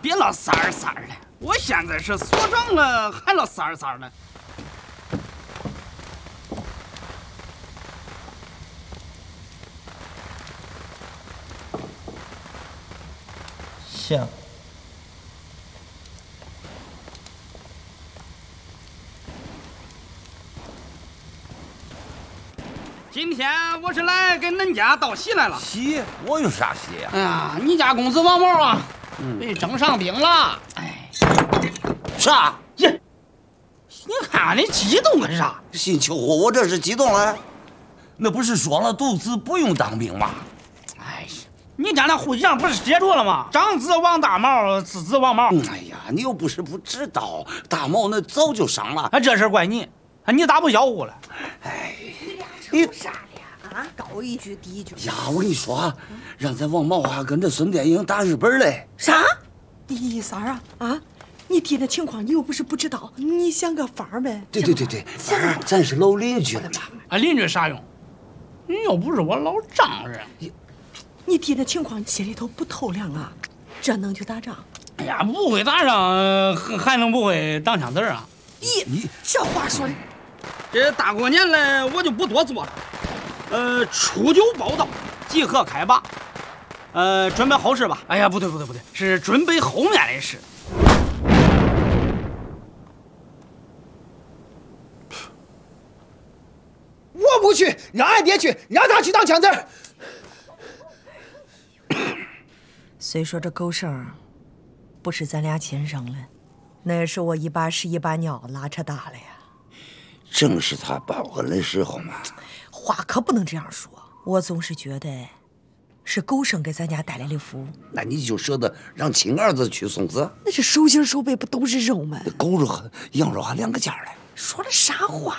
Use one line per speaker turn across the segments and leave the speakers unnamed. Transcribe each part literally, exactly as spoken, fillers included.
别老三儿三儿的，我现在是所长了，还老三儿三儿的。
行。
今天我是来给恁家道喜来了。
喜？我有啥喜呀？
哎呀，你家公子王毛啊，被征上兵了。哎，
啥？
耶！你看看你激动干啥？
新秋货，我这是激动了。那不是说了独子不用当兵吗？
哎呀，你家那户籍上不是写着了吗？长子王大毛，次子王毛。
哎呀，你又不是不知道，大毛那早就上了。
啊，这事怪你，你咋不晓乎了？
哎。
你啥呀？啊，高一句低一句。
呀，我跟你说啊，让咱王毛啊跟着孙殿英打日本嘞。
啥？李三儿啊啊！你爹的情况你又不是不知道，你想个法儿呗。
对对对对，反正咱是老邻居了嘛。
啊，邻居啥用？你又不是我老丈人。
你爹的情况心里头不透亮啊，这能去打仗？
哎呀，不会打仗，还能不会挡枪子啊？
咦，你这话说的。
这大过年了，我就不多做了。呃，初九报到，集合开拔。呃，准备后事吧。哎呀，不对不对不对，是准备后面的事。
我不去，让俺爹去，让他去当枪子儿。
虽说这狗剩不是咱俩亲生的，那也是我一把屎一把尿拉扯大了呀。
正是他抱恩的时候嘛。
话可不能这样说，我总是觉得是狗剩给咱家带来的福。
那你就舍得让亲儿子去送死？
那是手心手背不都是肉吗？
狗肉和羊肉还两个价嘞。
说的啥话？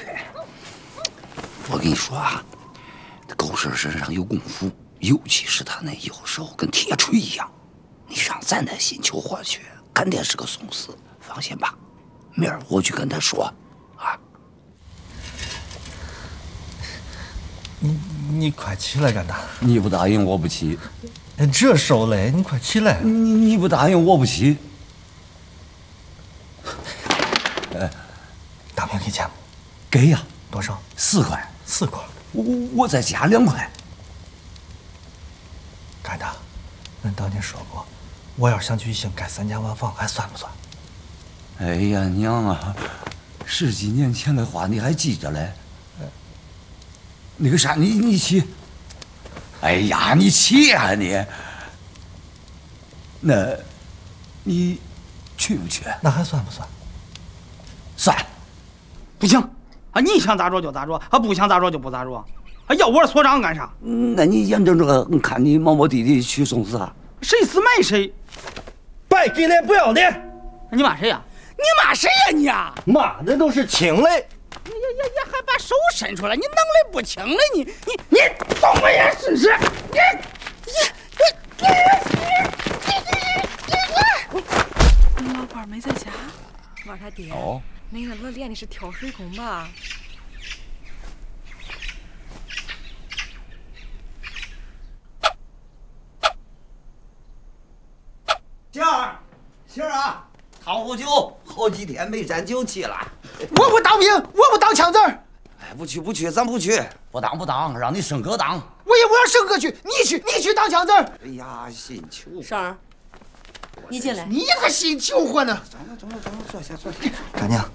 我跟你说啊，狗剩身上有功夫，尤其是他那右手跟铁锤一样。你让咱那新秋货去，肯定是个送死。放心吧，明儿我去跟他说。啊，
你你快起来，干大！
你不答应我不起。
这手嘞，你快起来！
你你不答应我不起。
呃，大兵给钱吗？
给呀。
多少？
四块。
四块。
我我再加两块。
干大，恁当年说过，我要想举行盖三间瓦房，还算不算？
哎呀，娘啊！十几年前的话你还记着嘞？那个啥，你你去。哎呀，你去呀、啊、你！那，你去不去？
那还算不算？
算。
不行啊！你想咋着就咋着，啊不想咋着就不咋着。啊，要我是所长干啥？
那你眼睁睁看你毛毛弟弟去送死啊？
谁死埋谁！
白给脸不要脸！
你骂谁呀？你骂谁呀你呀？
骂的都是轻嘞！
呀呀呀！还把手伸出来，你能力不轻嘞？你你你动我也试试！你你
你你你老伴没在家？我他爹。
哦。
那个老练的是挑水工吧？
杏儿，杏儿啊，讨壶酒，好几天没沾酒气了。
我不当兵，我不当枪子儿。
哎，不去不去，咱不去，不当不当，让你生哥当。
我也不让生哥去，你去，你去当枪子儿。
哎呀，新秋
婶儿，你进来。
你还新秋货呢？
走了走了走了，坐下坐下。
干娘，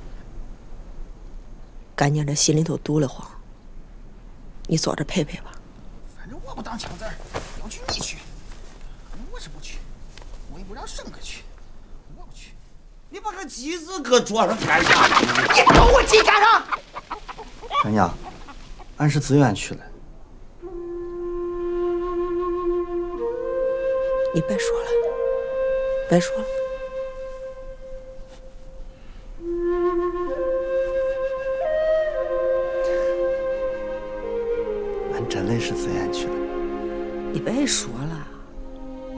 干娘这心里头堵得慌，你坐着陪陪吧。
反正我不当枪子儿，要去你去，我是不去，我也不让生哥去，我不去。
你把个机子搁桌上干啥？
你搞我机干啥？
干娘，俺是自愿去的。
你别说了，别说了。
俺真的是自愿去的。
你别说了。